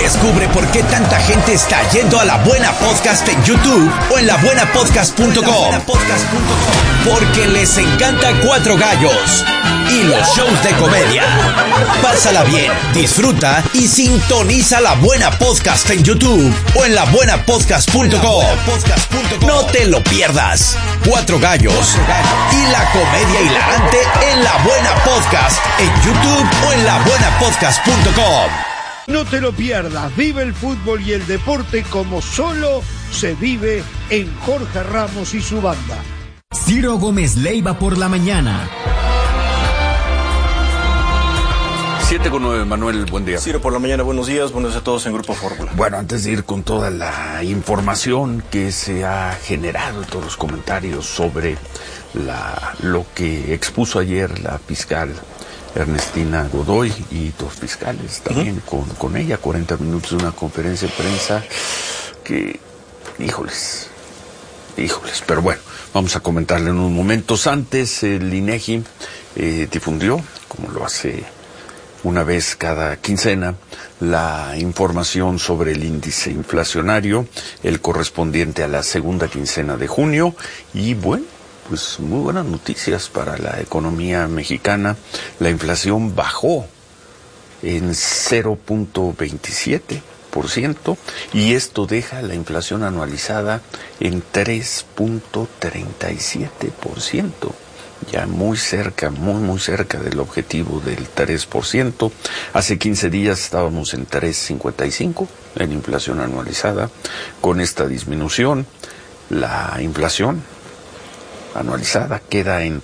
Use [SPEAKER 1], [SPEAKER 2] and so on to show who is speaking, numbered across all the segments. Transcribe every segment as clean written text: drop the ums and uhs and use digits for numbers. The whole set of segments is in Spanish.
[SPEAKER 1] Descubre por qué tanta gente está yendo a La Buena Podcast en YouTube o en labuenapodcast.com. Porque les encanta Cuatro Gallos y los shows de comedia. Pásala bien, disfruta y sintoniza La Buena Podcast en YouTube o en labuenapodcast.com. No te lo pierdas. Cuatro Gallos y la comedia hilarante en La Buena Podcast en YouTube o en labuenapodcast.com.
[SPEAKER 2] No te lo pierdas, vive el fútbol y el deporte como solo se vive en Jorge Ramos y su banda.
[SPEAKER 3] Ciro Gómez Leiva por la mañana.
[SPEAKER 4] 7:09, Manuel, buen día.
[SPEAKER 5] Ciro por la mañana, buenos días a todos en Grupo Fórmula.
[SPEAKER 4] Bueno, antes de ir con toda la información que se ha generado, todos los comentarios sobre lo que expuso ayer la fiscal Ernestina Godoy y dos fiscales también con ella, 40 minutos de una conferencia de prensa que, híjoles, pero bueno, vamos a comentarle en unos momentos. Antes, el INEGI difundió, como lo hace una vez cada quincena, la información sobre el índice inflacionario, el correspondiente a la segunda quincena de junio, y bueno, pues muy buenas noticias para la economía mexicana. La inflación bajó en 0.27% y esto deja la inflación anualizada en 3.37%. Ya muy cerca, muy cerca del objetivo del 3%. Hace 15 días estábamos en 3.55 en inflación anualizada. Con esta disminución, la inflación anualizada queda en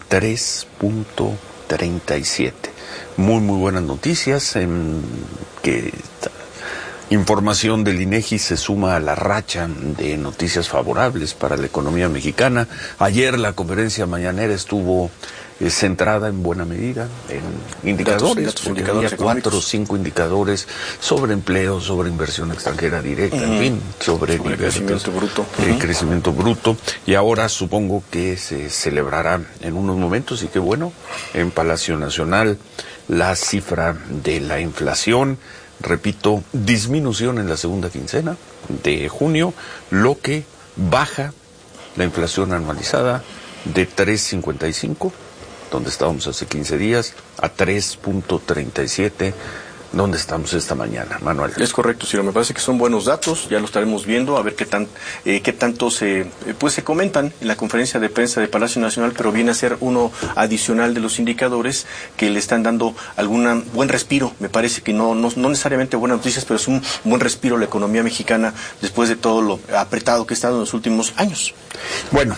[SPEAKER 4] 3.37. Muy buenas noticias, que información del INEGI se suma a la racha de noticias favorables para la economía mexicana. Ayer la conferencia mañanera estuvo centrada en buena medida en indicadores, porque había 4 o 5 indicadores sobre empleo, sobre inversión extranjera directa, en fin, sobre
[SPEAKER 5] crecimiento bruto.
[SPEAKER 4] Crecimiento bruto. Y ahora supongo que se celebrará en unos momentos, y qué bueno, en Palacio Nacional, la cifra de la inflación. Repito, disminución en la segunda quincena de junio, lo que baja la inflación anualizada de 3.55, donde estábamos hace 15 días, a 3.37, donde estamos esta mañana. Manuel.
[SPEAKER 5] Es correcto, Ciro, me parece que son buenos datos, ya lo estaremos viendo, a ver qué tanto se comentan en la conferencia de prensa de Palacio Nacional, pero viene a ser uno adicional de los indicadores que le están dando algún buen respiro. Me parece que no necesariamente buenas noticias, pero es un buen respiro a la economía mexicana después de todo lo apretado que ha estado en los últimos años.
[SPEAKER 4] Bueno,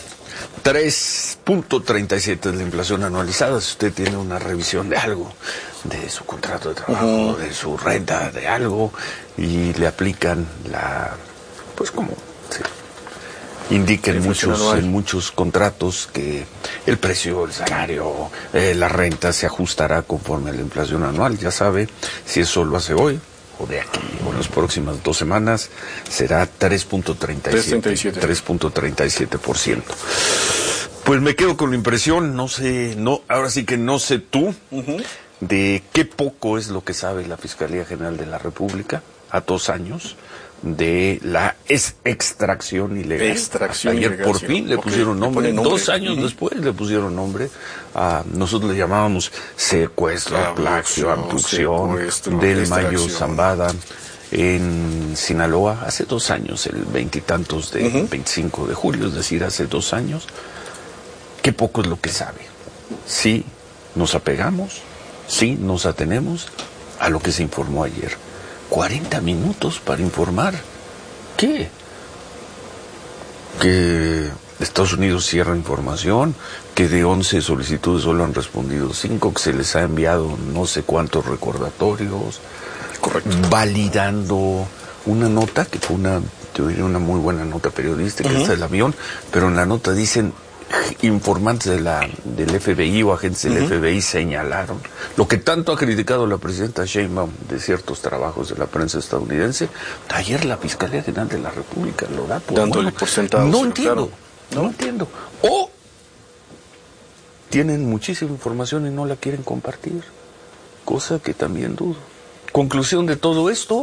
[SPEAKER 4] 3.37 es la inflación anualizada. Si usted tiene una revisión de algo, de su contrato de trabajo, de su renta, de algo, y le aplican pues como indica en muchos contratos que el precio, el salario, la renta se ajustará conforme a la inflación anual. Ya sabe, si eso lo hace hoy o de aquí o en las próximas 2 semanas, será 3.37%. Pues me quedo con la impresión, ahora sí que no sé tú, de qué poco es lo que sabe la Fiscalía General de la República a 2 años de la extracción ilegal. Ayer por fin le pusieron nombre. 2 años después le pusieron nombre. Nosotros le llamábamos secuestro, plagio, abducción del Mayo Zambada en Sinaloa hace 2 años, el 20 y tantos de 25 de julio, es decir, hace 2 años. Qué poco es lo que sabe. Sí nos apegamos, sí nos atenemos a lo que se informó ayer. 40 minutos para informar. ¿Qué? Que Estados Unidos cierra información, que de 11 solicitudes solo han respondido 5, que se les ha enviado no sé cuántos recordatorios.
[SPEAKER 5] Correcto.
[SPEAKER 4] Validando una nota que fue una muy buena nota periodística, esta del avión, pero en la nota dicen informantes del FBI o agentes del FBI señalaron lo que tanto ha criticado la presidenta Sheinbaum de ciertos trabajos de la prensa estadounidense. Ayer la Fiscalía General de la República lo da por
[SPEAKER 5] dándole por sentado.
[SPEAKER 4] No entiendo. O tienen muchísima información y no la quieren compartir, cosa que también dudo. Conclusión de todo esto: